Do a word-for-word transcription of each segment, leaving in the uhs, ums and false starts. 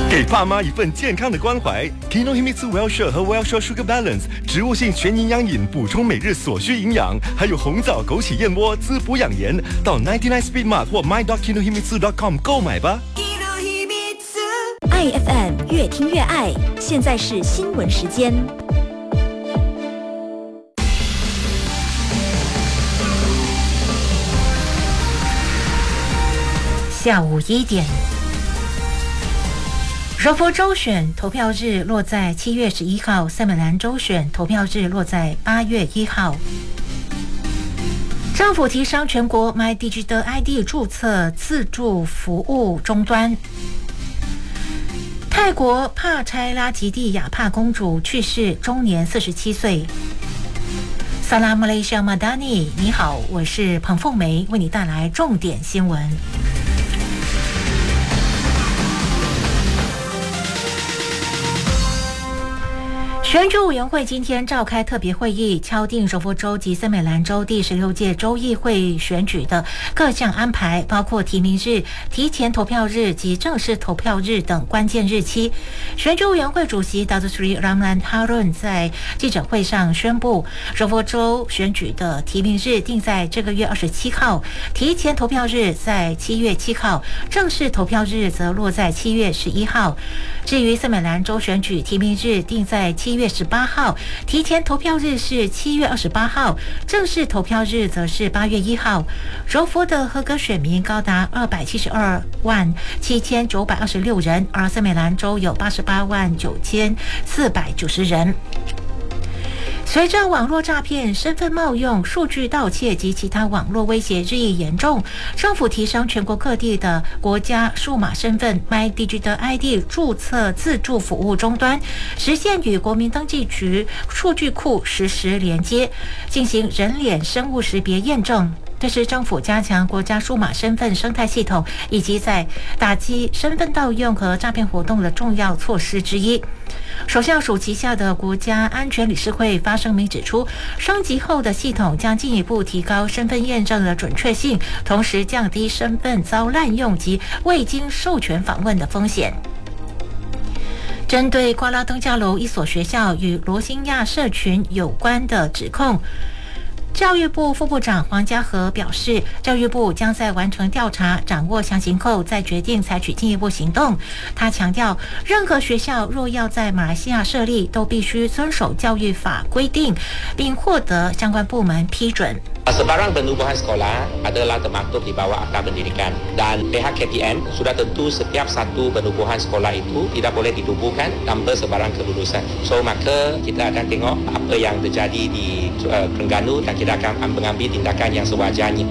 给爸妈一份健康的关怀。Kinohimitsu Wellshore 和 Wellshore Sugar Balance 植物性全营养饮，补充每日所需营养，还有红枣枸杞燕窝滋补养颜。到九十九 Speed Mart 或 my dot kinohimitsu dot com 购买吧。 爱 F M 越听越爱，现在是新闻时间。 下午一点，柔佛州选投票日落在七月十一号，塞美兰州选投票日落在八月一号。政府提升全国 My Digital I D 注册自助服务终端。泰国帕拆拉吉蒂亚帕公主去世，终年四十七岁。萨拉马雷西亚马达尼，你好，我是彭凤梅，为你带来重点新闻。选举委员会今天召开特别会议，敲定柔佛州及森美兰州第十六届州议会选举的各项安排，包括提名日、提前投票日及正式投票日等关键日期。选举委员会主席 Datuk Seri Ramlan Harun 在记者会上宣布，柔佛州选举的提名日定在这个月二十七号，提前投票日在七月七号，正式投票日则落在七月十一号。至于森美兰州选举提名日定在七月十八号，提前投票日是七月二十八号，正式投票日则是八月一号。柔佛的合格选民高达二百七十二万七千九百二十六人，而森美兰州有八十八万九千四百九十人。随着网络诈骗、身份冒用、数据盗窃及其他网络威胁日益严重，政府提升全国各地的国家数码身份 My Digital I D 注册自助服务终端，实现与国民登记局数据库实时连接，进行人脸生物识别验证。这是政府加强国家数码身份生态系统以及在打击身份盗用和诈骗活动的重要措施之一。首相署旗下的国家安全理事会发声明指出，升级后的系统将进一步提高身份验证的准确性，同时降低身份遭滥用及未经授权访问的风险。针对瓜拉登加楼一所学校与罗兴亚社群有关的指控，教育部副部长黄家和表示，教育部将在完成调查、掌握详情后再决定采取进一步行动。他强调，任何学校若要在马来西亚设立，都必须遵守教育法规定，并获得相关部门批准。 Sebarang penubuhan sekolah adalah termaktub di bawah Akta Pendidikan dan pihak K P M sudah tentu setiap satu penubuhan sekolah itu tidak boleh ditubuhkan tanpa sebarang kelulusan. So maka kita akan tengok apa yang terjadi di uh, Terengganu dan kita akan mengambil tindakan yang sewajarnya.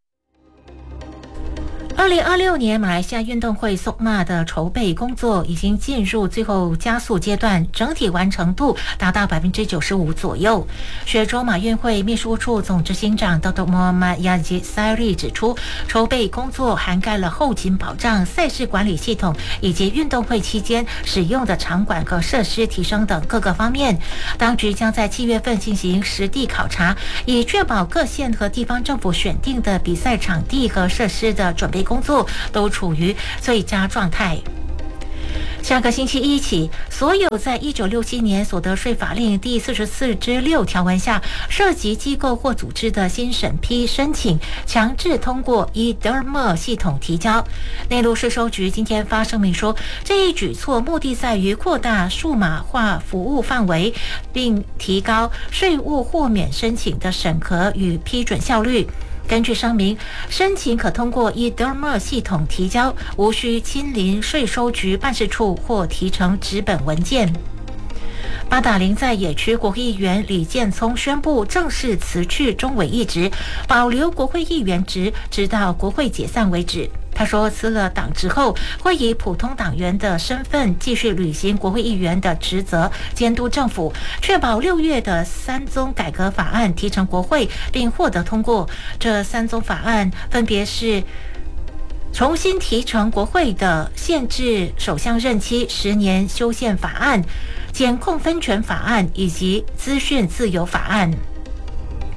二零二六年马来西亚运动会 S O C M A 的筹备工作已经进入最后加速阶段，整体完成度达到 百分之九十五 左右。雪州马运会秘书处总执行长 Datuk Muhammad Yazid Sairi 指出，筹备工作涵盖了后勤保障、赛事管理系统以及运动会期间使用的场馆和设施提升等各个方面。当局将在七月份进行实地考察，以确保各县和地方政府选定的比赛场地和设施的准备工作都处于最佳状态。下个星期一起，所有在一九六七年所得税法令第四十四之六条文下涉及机构或组织的新审批申请，强制通过 e-D E R M 系统提交。内陆税收局今天发声明说，这一举措目的在于扩大数码化服务范围，并提高税务豁免申请的审核与批准效率。根据声明，申请可通过 e-D E R M 系统提交，无需亲临税收局办事处或提成纸本文件。八达岭在野区国会议员李建聪宣布正式辞去中委议职，保留国会议员职直到国会解散为止。他说，辞了党职后，会以普通党员的身份继续履行国会议员的职责，监督政府，确保六月的三宗改革法案提呈国会并获得通过。这三宗法案分别是重新提呈国会的限制首相任期十年修宪法案、检控分权法案以及资讯自由法案。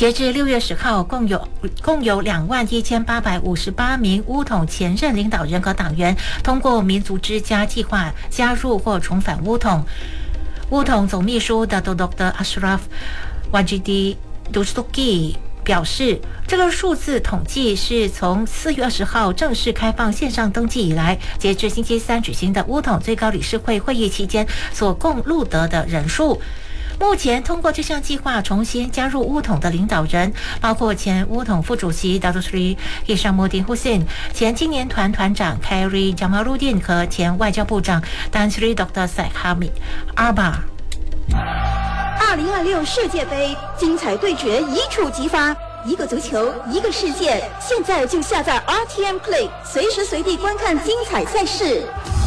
截至六月十号，共有共有两万一千八百五十八名巫统前任领导人和党员通过民族之家计划加入或重返巫统。巫统总秘书的 Doctor Ashraf Wajidi Dusuki 表示，这个数字统计是从四月二十号正式开放线上登记以来，截至星期三举行的巫统最高理事会会议期间所共录得的人数。目前通过这项计划重新加入巫统的领导人包括前巫统副主席 Datuk Seri Hishamuddin Hussein、 前青年团团长 Khairi Jamaluddin 和前外交部长 Tan Sri Doctor Syed Hamid Arba。 二零二六世界杯精彩对决一触即发，一个足球，一个世界。现在就下载 R T M Play， 随时随地观看精彩赛事。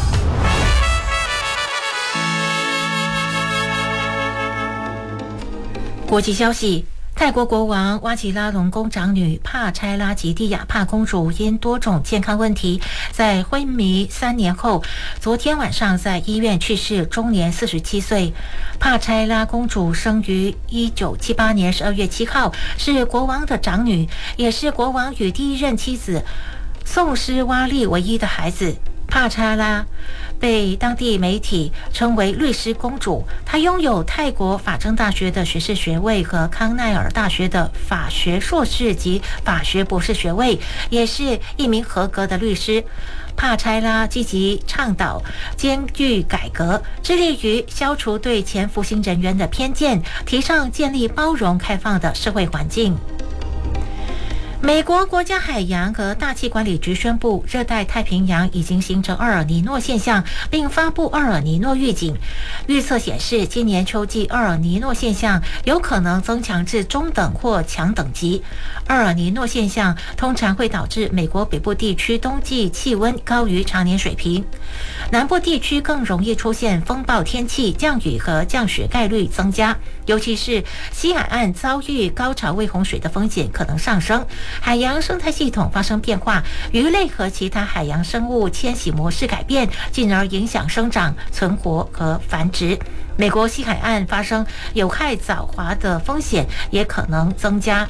国际消息，泰国国王哇吉拉隆功长女帕拆拉吉蒂亚帕公主因多种健康问题，在昏迷三年后，昨天晚上在医院去世，终年四十七岁。帕拆拉公主生于一九七八年十二月七号，是国王的长女，也是国王与第一任妻子宋施哇利唯一的孩子。帕查拉被当地媒体称为律师公主，她拥有泰国法政大学的学士学位和康奈尔大学的法学硕士及法学博士学位，也是一名合格的律师。帕查拉积极倡导监狱改革，致力于消除对前服刑人员的偏见，提倡建立包容开放的社会环境。美国国家海洋和大气管理局宣布，热带太平洋已经形成厄尔尼诺现象，并发布厄尔尼诺预警。预测显示，今年秋季厄尔尼诺现象有可能增强至中等或强等级。厄尔尼诺现象通常会导致美国北部地区冬季气温高于常年水平，南部地区更容易出现风暴天气，降雨和降雪概率增加，尤其是西海岸遭遇高潮未洪水的风险可能上升。海洋生态系统发生变化，鱼类和其他海洋生物迁徙模式改变，进而影响生长、存活和繁殖。美国西海岸发生有害藻华的风险也可能增加。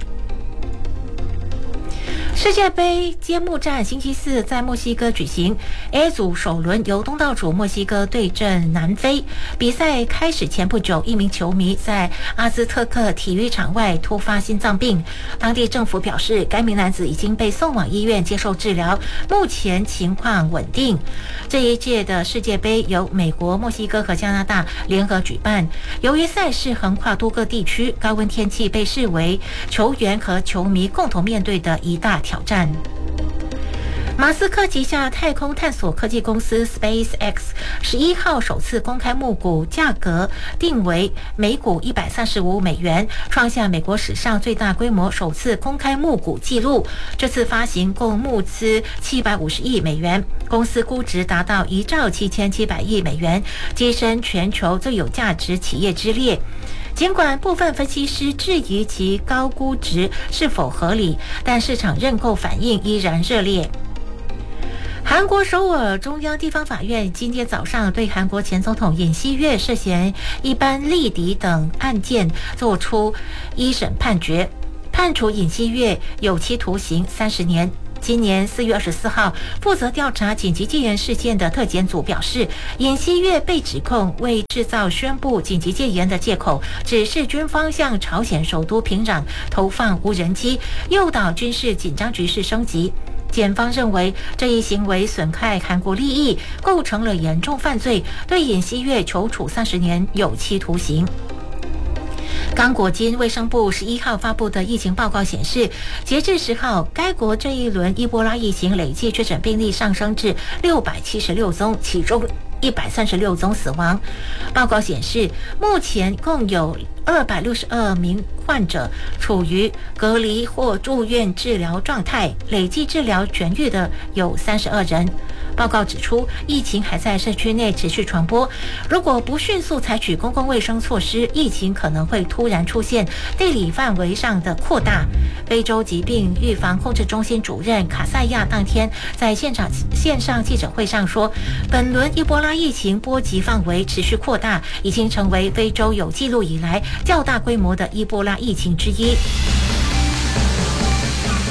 世界杯揭幕战星期四在墨西哥举行 ，A 组首轮由东道主墨西哥对阵南非。比赛开始前不久，一名球迷在阿兹特克体育场外突发心脏病，当地政府表示，该名男子已经被送往医院接受治疗，目前情况稳定。这一届的世界杯由美国、墨西哥和加拿大联合举办，由于赛事横跨多个地区，高温天气被视为球员和球迷共同面对的一大挑战。马斯克旗下太空探索科技公司 SpaceX 十一号首次公开募股，价格定为每股一百三十五美元，创下美国史上最大规模首次公开募股纪录。这次发行共募资七百五十亿美元，公司估值达到一兆七千七百亿美元，跻身全球最有价值企业之列。尽管部分分析师质疑其高估值是否合理，但市场认购反应依然热烈。韩国首尔中央地方法院今天早上对韩国前总统尹锡悦涉嫌一般利敌等案件作出一审判决，判处尹锡悦有期徒刑三十年。今年四月二十四号，负责调查紧急戒严事件的特检组表示，尹锡悦被指控为制造宣布紧急戒严的借口，指示军方向朝鲜首都平壤投放无人机，诱导军事紧张局势升级。检方认为这一行为损害韩国利益，构成了严重犯罪，对尹锡悦求处三十年有期徒刑。刚果金卫生部十一号发布的疫情报告显示，截至十号，该国这一轮伊波拉疫情累计确诊病例上升至六百七十六宗，其中一百三十六宗死亡。报告显示，目前共有二百六十二名患者处于隔离或住院治疗状态，累计治疗痊愈的有三十二人。报告指出，疫情还在社区内持续传播，如果不迅速采取公共卫生措施，疫情可能会突然出现地理范围上的扩大。非洲疾病预防控制中心主任卡塞亚当天在现场线上记者会上说，本轮伊波拉疫情波及范围持续扩大，已经成为非洲有记录以来较大规模的伊波拉疫情之一。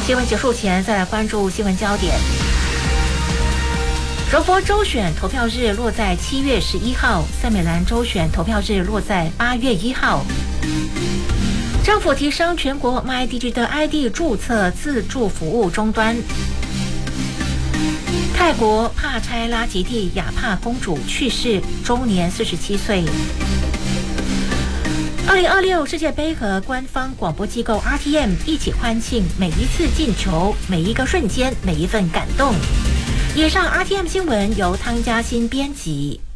新闻结束前，再来关注新闻焦点。柔佛州选投票日落在七月十一号，赛美兰州选投票日落在八月一号。政府提升全国 MyDigi 的 I D 注册自助服务终端。泰国帕差拉吉蒂亚帕公主去世，终年四十七岁。二零二六世界杯和官方广播机构 R T M 一起欢庆每一次进球，每一个瞬间，每一份感动。以上 R T M 新闻由汤嘉欣编辑。